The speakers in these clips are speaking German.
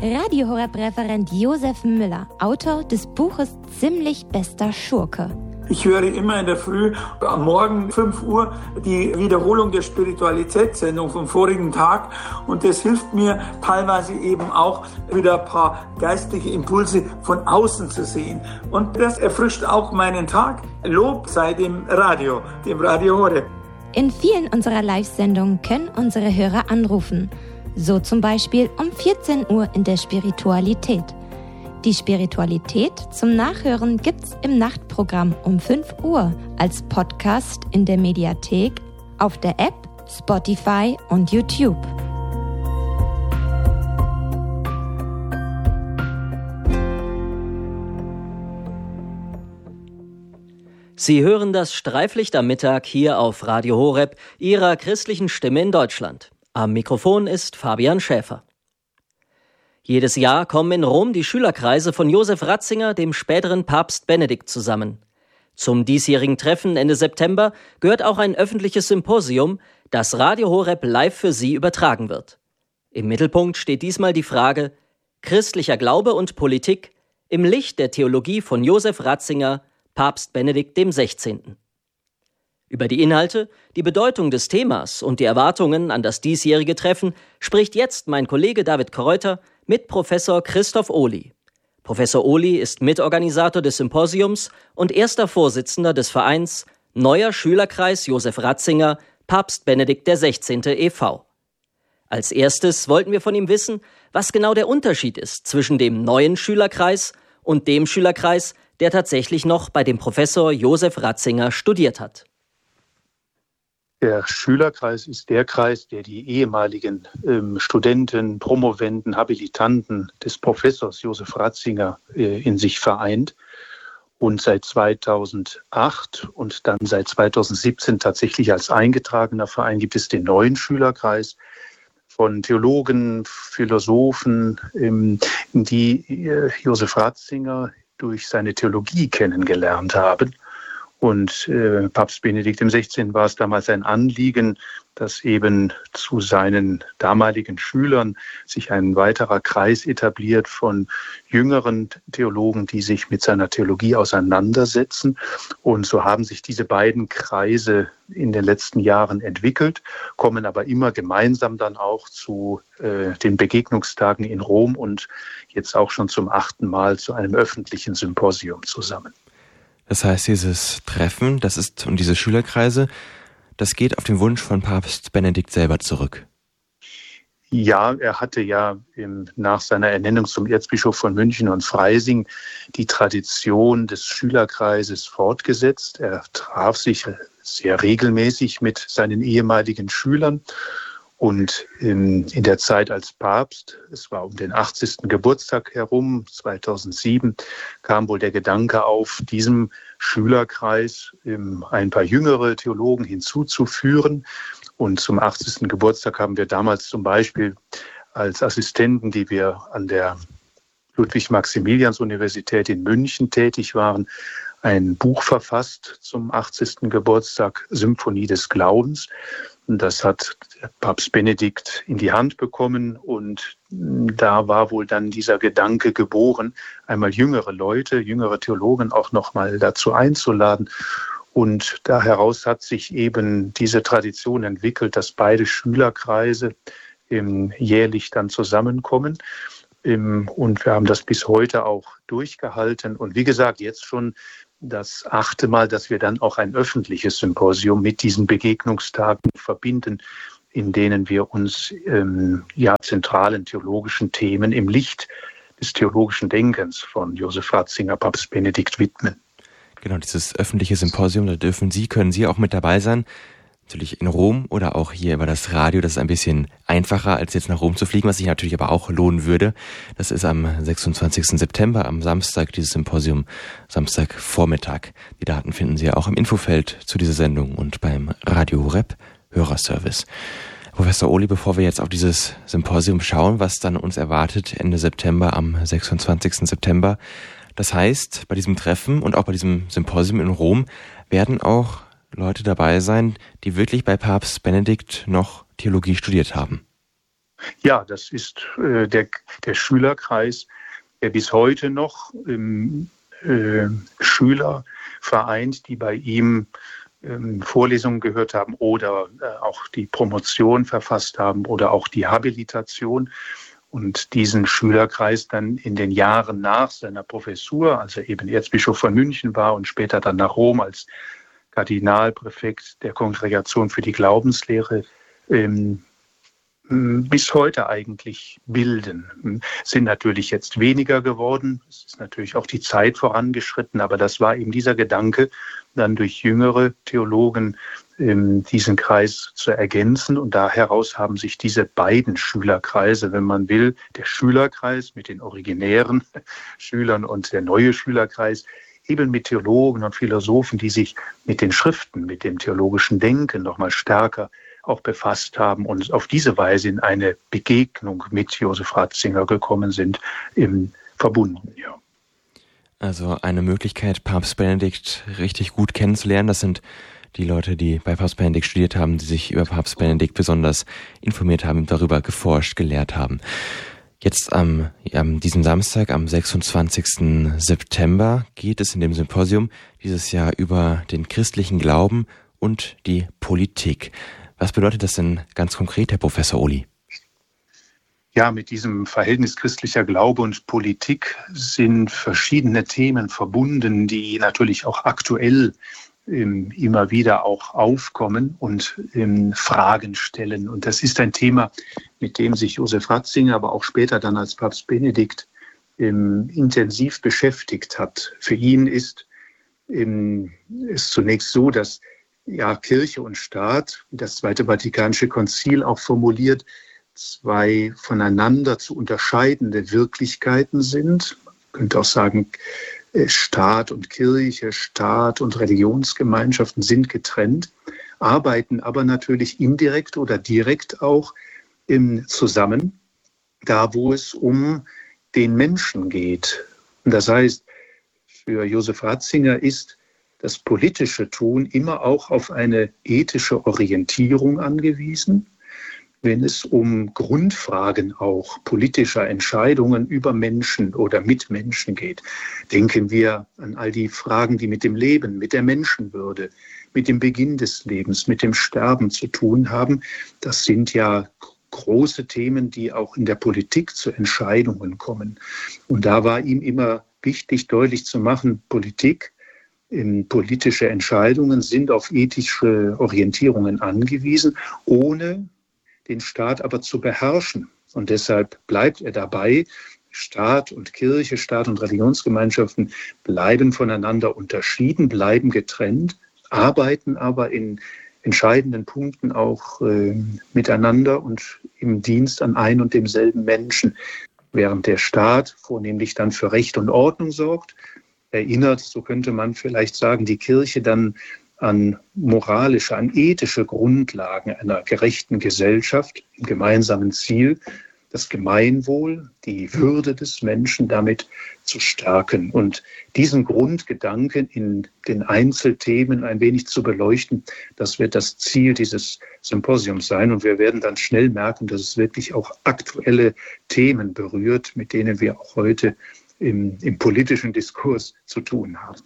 Radio Horeb-Referent Josef Müller, Autor des Buches Ziemlich bester Schurke. Ich höre immer in der Früh, am Morgen 5 Uhr, die Wiederholung der Spiritualitätssendung vom vorigen Tag. Und das hilft mir teilweise eben auch, wieder ein paar geistliche Impulse von außen zu sehen. Und das erfrischt auch meinen Tag. Lob sei dem Radio Horeb. In vielen unserer Live-Sendungen können unsere Hörer anrufen. So zum Beispiel um 14 Uhr in der Spiritualität. Die Spiritualität zum Nachhören gibt's im Nachtprogramm um 5 Uhr als Podcast in der Mediathek, auf der App, Spotify und YouTube. Sie hören das Streiflicht am Mittag hier auf Radio Horeb, Ihrer christlichen Stimme in Deutschland. Am Mikrofon ist Fabian Schäfer. Jedes Jahr kommen in Rom die Schülerkreise von Josef Ratzinger, dem späteren Papst Benedikt, zusammen. Zum diesjährigen Treffen Ende September gehört auch ein öffentliches Symposium, das Radio Horeb live für Sie übertragen wird. Im Mittelpunkt steht diesmal die Frage: Christlicher Glaube und Politik im Licht der Theologie von Josef Ratzinger, Papst Benedikt XVI. Über die Inhalte, die Bedeutung des Themas und die Erwartungen an das diesjährige Treffen spricht jetzt mein Kollege David Kräuter mit Professor Christoph Ohly. Professor Ohly ist Mitorganisator des Symposiums und erster Vorsitzender des Vereins Neuer Schülerkreis Josef Ratzinger, Papst Benedikt XVI. e.V. Als erstes wollten wir von ihm wissen, was genau der Unterschied ist zwischen dem neuen Schülerkreis und dem Schülerkreis, der tatsächlich noch bei dem Professor Josef Ratzinger studiert hat. Der Schülerkreis ist der Kreis, der die ehemaligen Studenten, Promovenden, Habilitanten des Professors Josef Ratzinger in sich vereint und seit 2008 und dann seit 2017 tatsächlich als eingetragener Verein gibt es den neuen Schülerkreis von Theologen, Philosophen, die Josef Ratzinger durch seine Theologie kennengelernt haben. Und Papst Benedikt XVI. War es damals ein Anliegen, dass eben zu seinen damaligen Schülern sich ein weiterer Kreis etabliert von jüngeren Theologen, die sich mit seiner Theologie auseinandersetzen. Und so haben sich diese beiden Kreise in den letzten Jahren entwickelt, kommen aber immer gemeinsam dann auch zu den Begegnungstagen in Rom und jetzt auch schon zum 8. Mal zu einem öffentlichen Symposium zusammen. Das heißt, dieses Treffen, und diese Schülerkreise, das geht auf den Wunsch von Papst Benedikt selber zurück. Ja, er hatte ja nach seiner Ernennung zum Erzbischof von München und Freising die Tradition des Schülerkreises fortgesetzt. Er traf sich sehr regelmäßig mit seinen ehemaligen Schülern. Und in der Zeit als Papst, es war um den 80. Geburtstag herum, 2007, kam wohl der Gedanke auf, diesem Schülerkreis ein paar jüngere Theologen hinzuzuführen. Und zum 80. Geburtstag haben wir damals zum Beispiel als Assistenten, die wir an der Ludwig-Maximilians-Universität in München tätig waren, ein Buch verfasst zum 80. Geburtstag, Symphonie des Glaubens. Und das hat Papst Benedikt in die Hand bekommen und da war wohl dann dieser Gedanke geboren, einmal jüngere Leute, jüngere Theologen auch nochmal dazu einzuladen. Und da heraus hat sich eben diese Tradition entwickelt, dass beide Schülerkreise jährlich dann zusammenkommen. Und wir haben das bis heute auch durchgehalten. Und wie gesagt, jetzt schon das 8. Mal, dass wir dann auch ein öffentliches Symposium mit diesen Begegnungstagen verbinden, in denen wir uns zentralen theologischen Themen im Licht des theologischen Denkens von Josef Ratzinger, Papst Benedikt widmen. Genau, dieses öffentliche Symposium, da können Sie auch mit dabei sein. Natürlich in Rom oder auch hier über das Radio. Das ist ein bisschen einfacher, als jetzt nach Rom zu fliegen, was sich natürlich aber auch lohnen würde. Das ist am 26. September, am Samstag, dieses Symposium, Samstagvormittag. Die Daten finden Sie ja auch im Infofeld zu dieser Sendung und beim Radio Horeb Hörerservice. Professor Ohly, bevor wir jetzt auf dieses Symposium schauen, was dann uns erwartet Ende September, am 26. September. Das heißt, bei diesem Treffen und auch bei diesem Symposium in Rom werden auch Leute dabei sein, die wirklich bei Papst Benedikt noch Theologie studiert haben. Ja, das ist der Schülerkreis, der bis heute noch Schüler vereint, die bei ihm Vorlesungen gehört haben oder auch die Promotion verfasst haben oder auch die Habilitation. Und diesen Schülerkreis dann in den Jahren nach seiner Professur, als er eben Erzbischof von München war und später dann nach Rom als Kardinalpräfekt der Kongregation für die Glaubenslehre, bis heute eigentlich bilden. Sind natürlich jetzt weniger geworden. Es ist natürlich auch die Zeit vorangeschritten, aber das war eben dieser Gedanke, dann durch jüngere Theologen diesen Kreis zu ergänzen. Und da heraus haben sich diese beiden Schülerkreise, wenn man will, der Schülerkreis mit den originären Schülern und der neue Schülerkreis, eben mit Theologen und Philosophen, die sich mit den Schriften, mit dem theologischen Denken noch mal stärker auch befasst haben und auf diese Weise in eine Begegnung mit Josef Ratzinger gekommen sind, verbunden. Ja. Also eine Möglichkeit, Papst Benedikt richtig gut kennenzulernen. Das sind die Leute, die bei Papst Benedikt studiert haben, die sich über Papst Benedikt besonders informiert haben, darüber geforscht, gelehrt haben. Jetzt am diesem Samstag, am 26. September, geht es in dem Symposium dieses Jahr über den christlichen Glauben und die Politik. Was bedeutet das denn ganz konkret, Herr Professor Ohly? Ja, mit diesem Verhältnis christlicher Glaube und Politik sind verschiedene Themen verbunden, die natürlich auch aktuell immer wieder auch aufkommen und Fragen stellen. Und das ist ein Thema, mit dem sich Josef Ratzinger, aber auch später dann als Papst Benedikt intensiv beschäftigt hat. Für ihn ist es zunächst so, dass Kirche und Staat, wie das Zweite Vatikanische Konzil auch formuliert, zwei voneinander zu unterscheidende Wirklichkeiten sind. Man könnte auch sagen, Staat und Kirche, Staat und Religionsgemeinschaften sind getrennt, arbeiten aber natürlich indirekt oder direkt auch zusammen, da wo es um den Menschen geht. Und das heißt, für Josef Ratzinger ist das politische Tun immer auch auf eine ethische Orientierung angewiesen, wenn es um Grundfragen auch politischer Entscheidungen über Menschen oder mit Menschen geht. Denken wir an all die Fragen, die mit dem Leben, mit der Menschenwürde, mit dem Beginn des Lebens, mit dem Sterben zu tun haben. Das sind ja große Themen, die auch in der Politik zu Entscheidungen kommen. Und da war ihm immer wichtig, deutlich zu machen, politische Entscheidungen sind auf ethische Orientierungen angewiesen, ohne den Staat aber zu beherrschen. Und deshalb bleibt er dabei, Staat und Kirche, Staat und Religionsgemeinschaften bleiben voneinander unterschieden, bleiben getrennt, arbeiten aber in entscheidenden Punkten auch miteinander und im Dienst an ein und demselben Menschen. Während der Staat vornehmlich dann für Recht und Ordnung sorgt, erinnert, so könnte man vielleicht sagen, die Kirche dann an moralische, an ethische Grundlagen einer gerechten Gesellschaft im gemeinsamen Ziel, das Gemeinwohl, die Würde des Menschen damit zu stärken und diesen Grundgedanken in den Einzelthemen ein wenig zu beleuchten, das wird das Ziel dieses Symposiums sein. Und wir werden dann schnell merken, dass es wirklich auch aktuelle Themen berührt, mit denen wir auch heute im politischen Diskurs zu tun haben.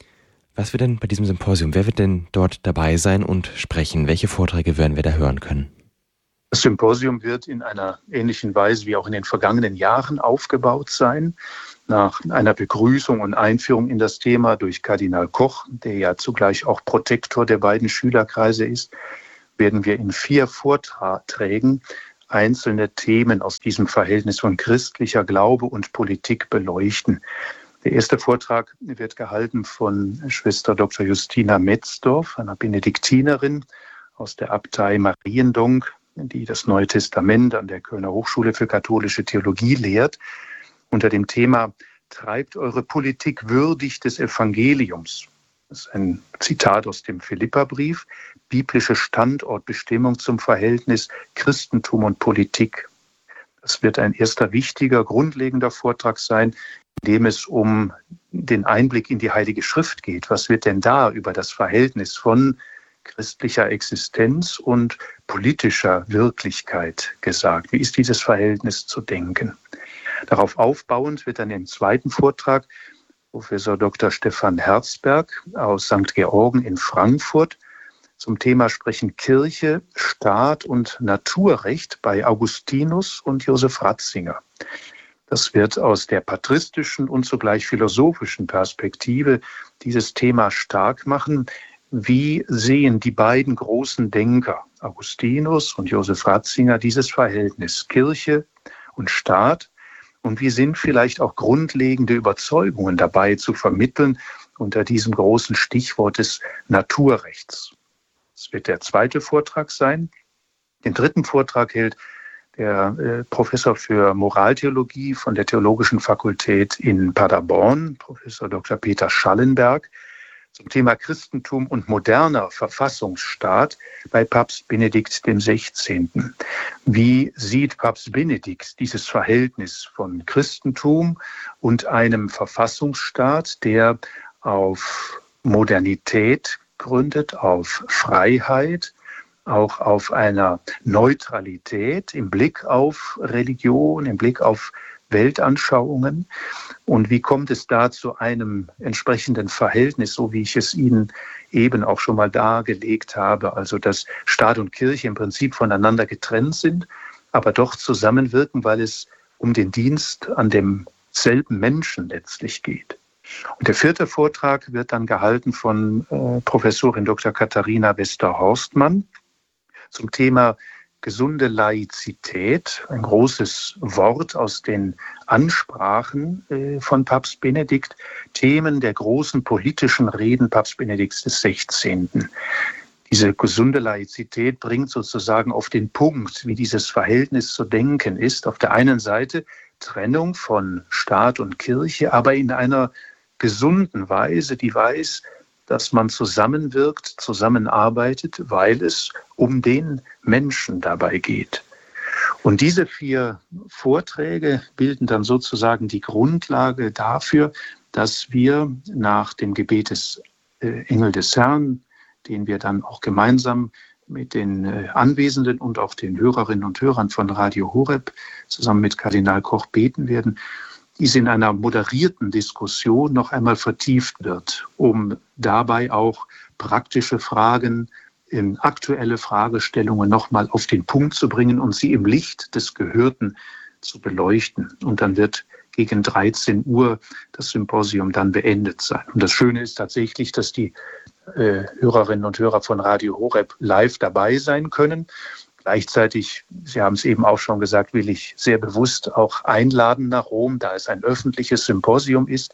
Was wird denn bei diesem Symposium? Wer wird denn dort dabei sein und sprechen? Welche Vorträge werden wir da hören können? Das Symposium wird in einer ähnlichen Weise wie auch in den vergangenen Jahren aufgebaut sein. Nach einer Begrüßung und Einführung in das Thema durch Kardinal Koch, der ja zugleich auch Protektor der beiden Schülerkreise ist, werden wir in 4 Vorträgen einzelne Themen aus diesem Verhältnis von christlicher Glaube und Politik beleuchten. Der erste Vortrag wird gehalten von Schwester Dr. Justina Metzdorf, einer Benediktinerin aus der Abtei Mariendonk, die das Neue Testament an der Kölner Hochschule für katholische Theologie lehrt, unter dem Thema „Treibt eure Politik würdig des Evangeliums". Das ist ein Zitat aus dem Philipperbrief, biblische Standortbestimmung zum Verhältnis Christentum und Politik. Das wird ein erster wichtiger, grundlegender Vortrag sein, in dem es um den Einblick in die Heilige Schrift geht. Was wird denn da über das Verhältnis von christlicher Existenz und politischer Wirklichkeit gesagt. Wie ist dieses Verhältnis zu denken? Darauf aufbauend wird dann im zweiten Vortrag Professor Dr. Stefan Herzberg aus St. Georgen in Frankfurt zum Thema sprechen: Kirche, Staat und Naturrecht bei Augustinus und Josef Ratzinger. Das wird aus der patristischen und zugleich philosophischen Perspektive dieses Thema stark machen. Wie sehen die beiden großen Denker, Augustinus und Josef Ratzinger, dieses Verhältnis Kirche und Staat? Und wie sind vielleicht auch grundlegende Überzeugungen dabei zu vermitteln unter diesem großen Stichwort des Naturrechts? Das wird der zweite Vortrag sein. Den dritten Vortrag hält der Professor für Moraltheologie von der Theologischen Fakultät in Paderborn, Professor Dr. Peter Schallenberg, zum Thema Christentum und moderner Verfassungsstaat bei Papst Benedikt XVI. Wie sieht Papst Benedikt dieses Verhältnis von Christentum und einem Verfassungsstaat, der auf Modernität gründet, auf Freiheit, auch auf einer Neutralität im Blick auf Religion, im Blick auf Weltanschauungen? Und wie kommt es da zu einem entsprechenden Verhältnis, so wie ich es Ihnen eben auch schon mal dargelegt habe, also dass Staat und Kirche im Prinzip voneinander getrennt sind, aber doch zusammenwirken, weil es um den Dienst an demselben Menschen letztlich geht. Und der vierte Vortrag wird dann gehalten von Professorin Dr. Katharina Wester-Horstmann zum Thema gesunde Laizität, ein großes Wort aus den Ansprachen von Papst Benedikt, Themen der großen politischen Reden Papst Benedikts XVI. Diese gesunde Laizität bringt sozusagen auf den Punkt, wie dieses Verhältnis zu denken ist. Auf der einen Seite Trennung von Staat und Kirche, aber in einer gesunden Weise, die weiß, dass man zusammenwirkt, zusammenarbeitet, weil es um den Menschen dabei geht. Und diese 4 Vorträge bilden dann sozusagen die Grundlage dafür, dass wir nach dem Gebet des Engel des Herrn, den wir dann auch gemeinsam mit den Anwesenden und auch den Hörerinnen und Hörern von Radio Horeb zusammen mit Kardinal Koch beten werden, dies in einer moderierten Diskussion noch einmal vertieft wird, um dabei auch praktische Fragen, aktuelle Fragestellungen noch mal auf den Punkt zu bringen und sie im Licht des Gehörten zu beleuchten. Und dann wird gegen 13 Uhr das Symposium dann beendet sein. Und das Schöne ist tatsächlich, dass die Hörerinnen und Hörer von Radio Horeb live dabei sein können. Gleichzeitig, Sie haben es eben auch schon gesagt, will ich sehr bewusst auch einladen nach Rom, da es ein öffentliches Symposium ist,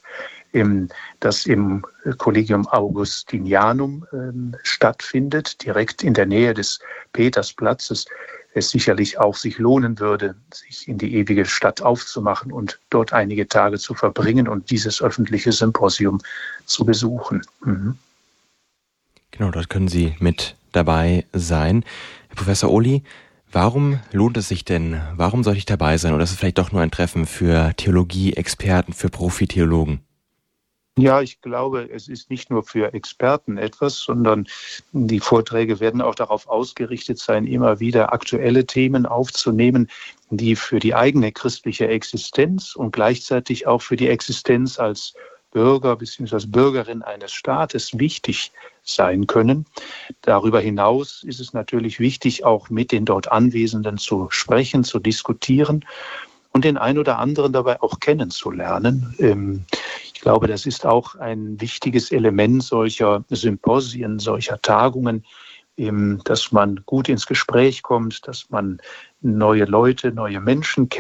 das im Collegium Augustinianum stattfindet, direkt in der Nähe des Petersplatzes. Es sicherlich auch sich lohnen würde, sich in die ewige Stadt aufzumachen und dort einige Tage zu verbringen und dieses öffentliche Symposium zu besuchen. Mhm. Genau, dort können Sie mit dabei sein. Herr Professor Ohly, warum lohnt es sich denn? Warum sollte ich dabei sein? Oder ist es vielleicht doch nur ein Treffen für Theologie-Experten, für Profi-Theologen? Ja, ich glaube, es ist nicht nur für Experten etwas, sondern die Vorträge werden auch darauf ausgerichtet sein, immer wieder aktuelle Themen aufzunehmen, die für die eigene christliche Existenz und gleichzeitig auch für die Existenz als Bürger bzw. Bürgerin eines Staates wichtig sein können. Darüber hinaus ist es natürlich wichtig, auch mit den dort Anwesenden zu sprechen, zu diskutieren und den einen oder anderen dabei auch kennenzulernen. Ich glaube, das ist auch ein wichtiges Element solcher Symposien, solcher Tagungen, dass man gut ins Gespräch kommt, dass man neue Leute, neue Menschen kennt.